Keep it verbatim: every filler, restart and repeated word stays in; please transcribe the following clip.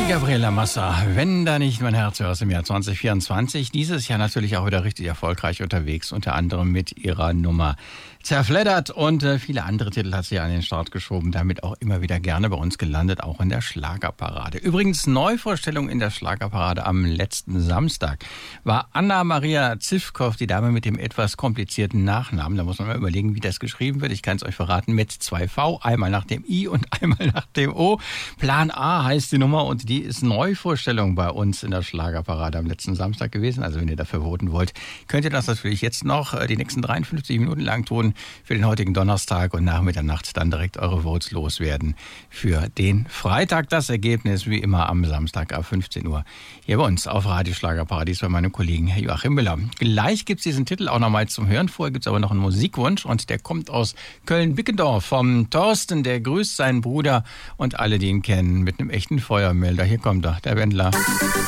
Gabriela Massa, wenn da nicht mein Herz hörst im Jahr zwanzig vierundzwanzig. Dieses Jahr natürlich auch wieder richtig erfolgreich unterwegs, unter anderem mit ihrer Nummer Zerfleddert und äh, viele andere Titel hat sie an den Start geschoben, damit auch immer wieder gerne bei uns gelandet, auch in der Schlagerparade. Übrigens, Neuvorstellung in der Schlagerparade am letzten Samstag war Anna-Maria Zivkow, die Dame mit dem etwas komplizierten Nachnamen. Da muss man mal überlegen, wie das geschrieben wird. Ich kann es euch verraten, mit zwei V, einmal nach dem I und einmal nach dem O. Plan A heißt die Nummer und die ist Neuvorstellung bei uns in der Schlagerparade am letzten Samstag gewesen. Also wenn ihr dafür voten wollt, könnt ihr das natürlich jetzt noch äh, die nächsten dreiundfünfzig Minuten lang tun für den heutigen Donnerstag und nach Mitternacht dann direkt eure Votes loswerden für den Freitag. Das Ergebnis wie immer am Samstag ab fünfzehn Uhr hier bei uns auf Radio Schlagerparadies bei meinem Kollegen Joachim Müller. Gleich gibt es diesen Titel auch nochmal zum Hören. Vorher gibt es aber noch einen Musikwunsch und der kommt aus Köln-Bickendorf vom Thorsten. Der grüßt seinen Bruder und alle, die ihn kennen, mit einem echten Feuermelder. Hier kommt er, der Wendler.